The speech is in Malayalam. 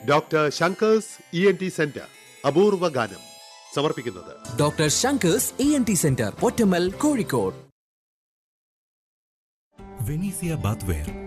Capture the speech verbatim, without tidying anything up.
Doctor Shankar's E N T centre അപൂർവ ഗാനം സമർപ്പിക്കുന്നത് doctor Shankar's E N T centre, Ottammal, Kozhikode. Venezia bathware